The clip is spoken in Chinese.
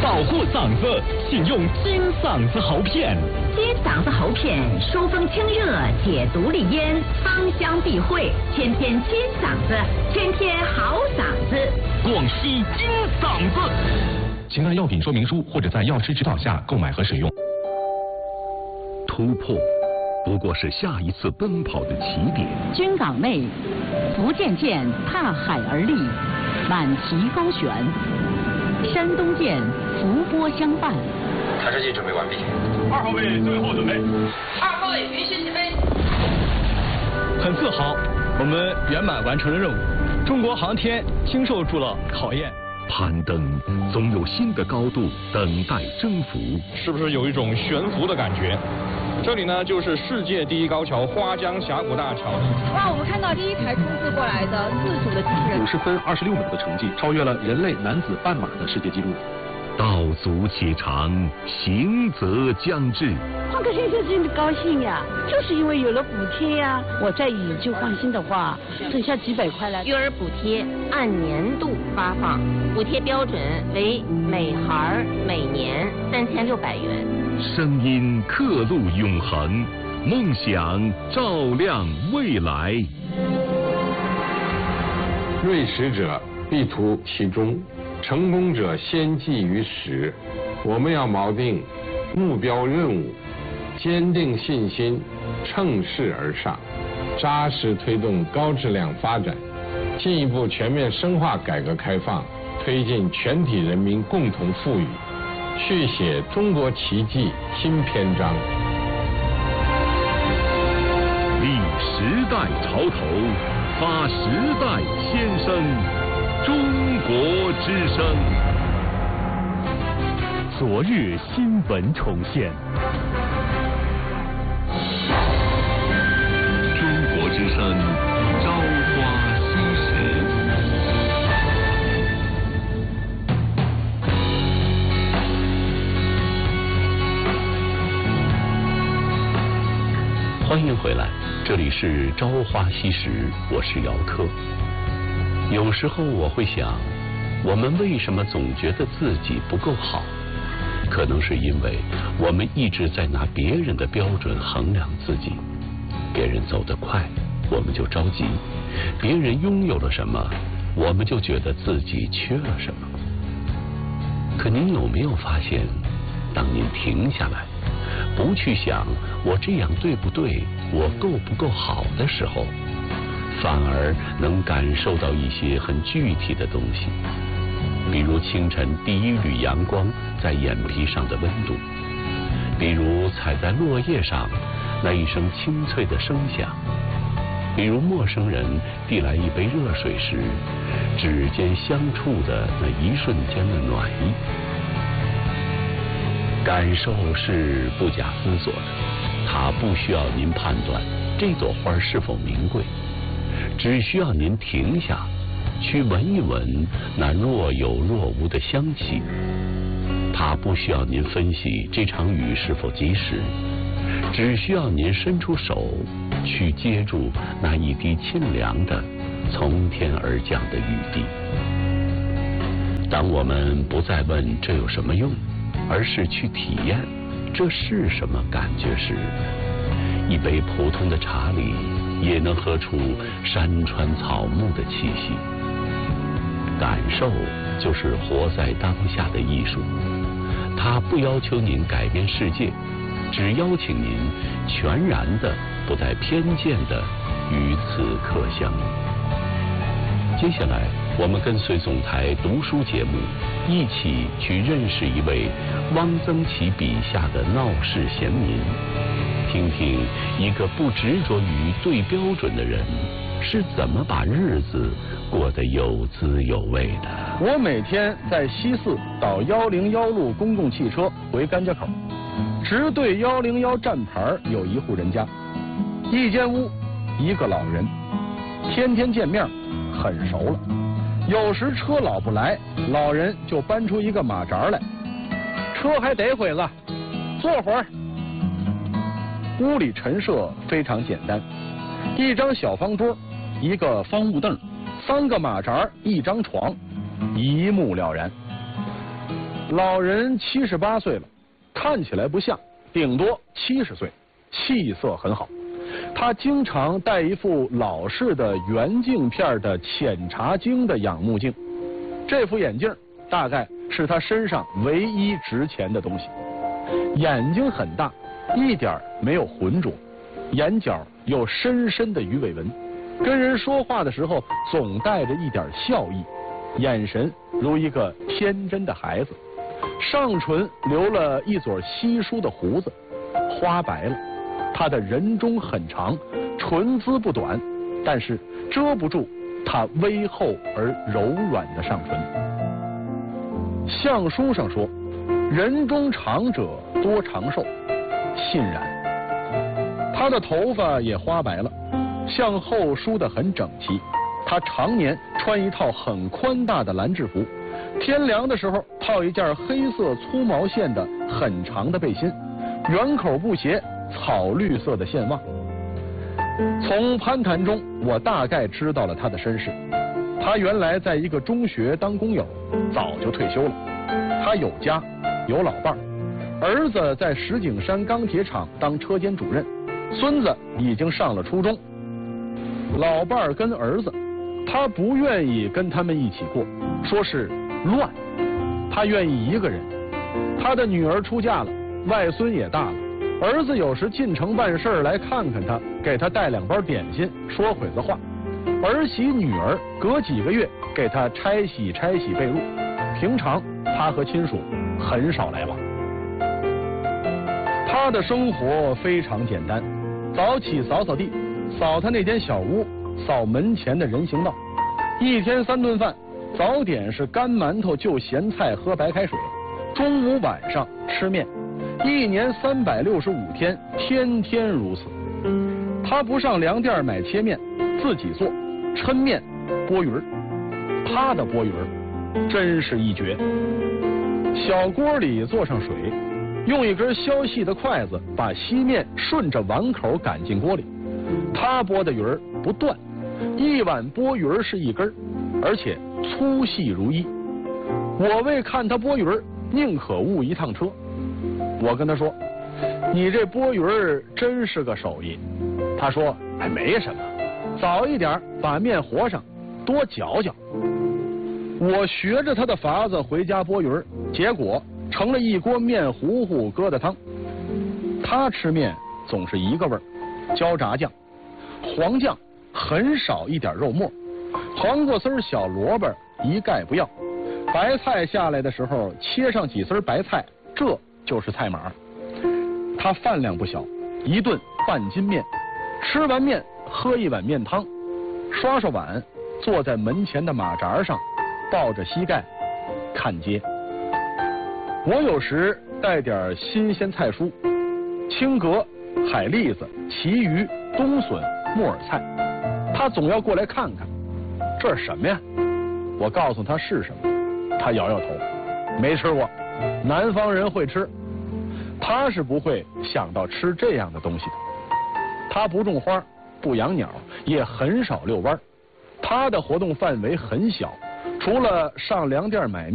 保护嗓子，请用金嗓子喉片。 金嗓子喉片疏风清热，解毒利咽，芳香避秽，天天金嗓子，天天好嗓子。 广西金嗓子。请看药品说明书或者在药师指导下购买和使用。 突破不过是下一次奔跑的起点。 军港内，福建舰踏海而立，满旗高悬；山东舰伏波相伴。 弹射器准备完毕。 2号位最后准备。 2号位允许起飞。 很自豪，我们圆满完成了任务。中国航天经受住了考验。 攀登总有新的高度等待征服。 是不是有一种悬浮的感觉？这里呢，就是世界第一高桥花江峡谷大桥。 哇，我们看到第一台冲刺过来的自主的机器人 ，50分26秒的成绩，超越了人类男子半马的世界纪录。 道阻且长，行则将至。 换个先生真的高兴呀，就是因为有了补贴呀。我再以旧换新的话，省下几百块来。 育儿补贴按年度发放，补贴标准为每孩每年3600元。 声音刻录永恒，梦想照亮未来。 锐识者必图其中，成功者先记于始。我们要锚定目标任务，坚定信心，乘势而上，扎实推动高质量发展，进一步全面深化改革开放，推进全体人民共同富裕，续写中国奇迹新篇章。 立时代潮头，发时代先声，中国之声。 昨日新闻重现。 中国之声，朝花夕拾。欢迎回来，这里是朝花夕拾，我是姚科。有时候我会想，我们为什么总觉得自己不够好？可能是因为我们一直在拿别人的标准衡量自己。别人走得快，我们就着急；别人拥有了什么，我们就觉得自己缺了什么。可您有没有发现，当您停下来，不去想我这样对不对，我够不够好的时候，反而能感受到一些很具体的东西，比如清晨第一缕阳光在眼皮上的温度，比如踩在落叶上那一声清脆的声响，比如陌生人递来一杯热水时指尖相触的那一瞬间的暖意。感受是不假思索的，它不需要您判断这朵花是否名贵，只需要您停下，去闻一闻那若有若无的香气。它不需要您分析这场雨是否及时，只需要您伸出手去接住那一滴沁凉的从天而降的雨滴。当我们不再问这有什么用，而是去体验这是什么感觉时，一杯普通的茶里也能喝出山川草木的气息。感受就是活在当下的艺术，它不要求您改变世界，只邀请您全然的、不带偏见的与此刻相遇。接下来，我们跟随总台读书节目，一起去认识一位汪曾祺笔下的闹市贤民，听听一个不执着于对标准的人是怎么把日子过得有滋有味的。 我每天在西四到101路公共汽车回甘家口，直对101站牌有一户人家，一间屋，一个老人，天天见面，很熟了。有时车老不来，老人就搬出一个马扎来，车还得会子，坐会儿。屋里陈设非常简单，一张小方桌，一个方木凳，3个马扎，一张床，一目了然。 老人78岁了，看起来不像，顶多70岁，气色很好。他经常戴一副老式的圆镜片的浅茶晶的仰慕镜，这副眼镜大概是他身上唯一值钱的东西。眼睛很大，一点没有浑浊，眼角有深深的鱼尾纹，跟人说话的时候总带着一点笑意，眼神如一个天真的孩子。上唇留了一撮稀疏的胡子，花白了。他的人中很长，唇姿不短，但是遮不住他微厚而柔软的上唇。相书上说，人中长者多长寿，信然。他的头发也花白了，向后梳得很整齐。他常年穿一套很宽大的蓝制服，天凉的时候套一件黑色粗毛线的很长的背心，圆口布鞋，草绿色的线袜。从攀谈中，我大概知道了他的身世。他原来在一个中学当工友，早就退休了。他有家，有老伴儿，儿子在石景山钢铁厂当车间主任，孙子已经上了初中。老伴儿跟儿子，他不愿意跟他们一起过，说是乱，他愿意一个人。他的女儿出嫁了，外孙也大了，儿子有时进城办事来看看他，给他带2包点心，说会子话。儿媳女儿隔几个月给他拆洗被褥。平常他和亲属很少来往。他的生活非常简单，早起扫扫地，扫他那间小屋，扫门前的人行道。一天3顿饭，早点是干馒头就咸菜喝白开水，中午晚上吃面。1年365天，天天如此。他不上粮店买切面，自己做抻面、拨鱼儿。他的拨鱼儿真是一绝。小锅里做上水，用一根削细的筷子把稀面顺着碗口赶进锅里。他拨的鱼儿不断，一碗拨鱼儿是1根，而且粗细如一。我为看他拨鱼儿，宁可误一趟车。我跟他说：“你这拨鱼儿真是个手艺。”他说：“哎，没什么，早一点把面和上，多搅搅。”我学着他的法子回家拨鱼儿，结果成了一锅面糊糊疙瘩汤。他吃面总是一个味儿，焦炸酱、黄酱，很少一点肉末，黄瓜丝、小萝卜一概不要。白菜下来的时候切上几丝白菜，这就是菜码。他饭量不小，一顿半斤面，吃完面喝1碗面汤，刷刷碗，坐在门前的马扎上，抱着膝盖看街。我有时带点新鲜菜蔬，青蛤、海蛎子、旗鱼、冬笋、木耳菜，他总要过来看看，这是什么呀？我告诉他是什么，他摇摇头，没吃过，南方人会吃，他是不会想到吃这样的东西的。他不种花，不养鸟，也很少遛弯，他的活动范围很小，除了上粮店买面。